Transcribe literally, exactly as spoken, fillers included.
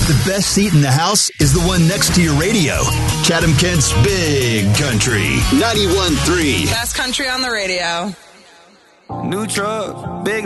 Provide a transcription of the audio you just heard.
The best seat in the house is the one next to your radio. Chatham Kent's Big Country. ninety-one point three. Best country on the radio. New truck, big